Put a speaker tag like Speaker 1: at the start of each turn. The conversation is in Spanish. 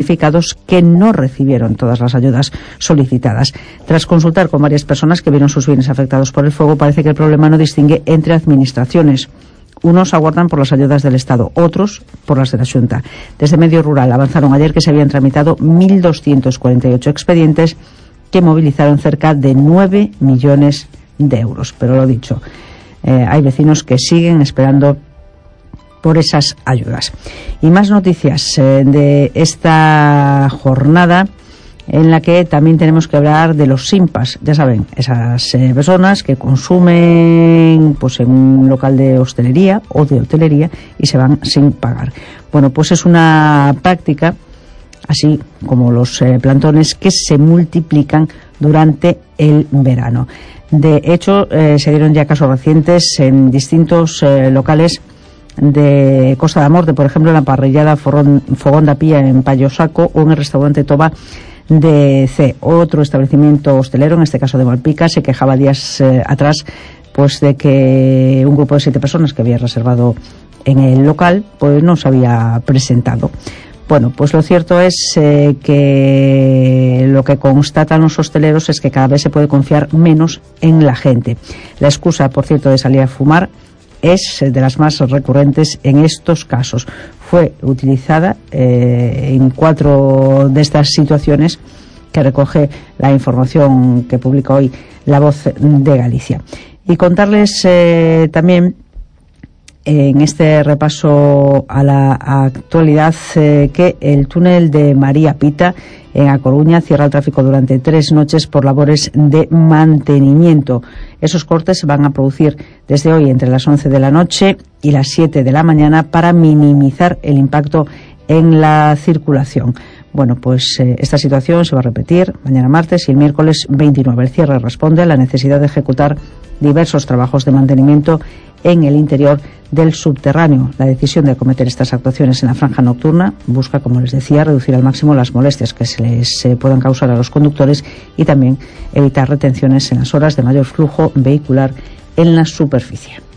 Speaker 1: damnificados que no recibieron todas las ayudas solicitadas. Tras consultar con varias personas que vieron sus bienes afectados por el fuego, parece que el problema no distingue entre administraciones. Unos aguardan por las ayudas del Estado, otros por las de la Xunta. Desde Medio Rural avanzaron ayer que se habían tramitado 1.248 expedientes que movilizaron cerca de 9 millones de euros. Pero lo dicho, hay vecinos que siguen esperando por esas ayudas. Y más noticias de esta jornada, en la que también tenemos que hablar de los SIMPAs. Ya saben, esas personas que consumen pues en un local de hostelería o de hotelería y se van sin pagar. Bueno, pues es una práctica, así como los plantones, que se multiplican durante el verano. De hecho, se dieron ya casos recientes en distintos locales de Costa da Morte, por ejemplo, en la parrillada Fogón da Pía en Payo Saco, o en el restaurante Toba de C. Otro establecimiento hostelero, en este caso de Malpica, se quejaba días atrás pues de que un grupo de 7 personas que había reservado en el local pues no se había presentado. Bueno, pues lo cierto es que lo que constatan los hosteleros es que cada vez se puede confiar menos en la gente. La excusa, por cierto, de salir a fumar es de las más recurrentes en estos casos. Fue utilizada en 4 de estas situaciones que recoge la información que publica hoy La Voz de Galicia. Y contarles también, en este repaso a la actualidad, que el túnel de María Pita en A Coruña cierra el tráfico durante 3 noches por labores de mantenimiento. Esos cortes se van a producir desde hoy entre las 11 de la noche y las 7 de la mañana para minimizar el impacto en la circulación. Bueno, pues esta situación se va a repetir mañana martes y el miércoles 29. El cierre responde a la necesidad de ejecutar diversos trabajos de mantenimiento en el interior del subterráneo. La decisión de acometer estas actuaciones en la franja nocturna busca, como les decía, reducir al máximo las molestias que se les puedan causar a los conductores y también evitar retenciones en las horas de mayor flujo vehicular en la superficie.